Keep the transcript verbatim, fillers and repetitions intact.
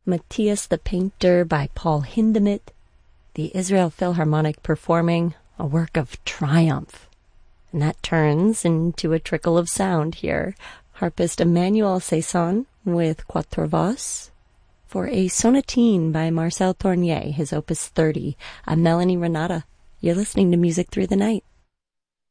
Matthias the Painter by Paul Hindemith, the Israel Philharmonic performing a work of triumph. And that turns into a trickle of sound here. Harpist Emmanuel Cesson with Quatre Voix for a sonatine by Marcel Tournier, his opus thirty. I'm Melanie Renata. You're listening to Music Through the Night.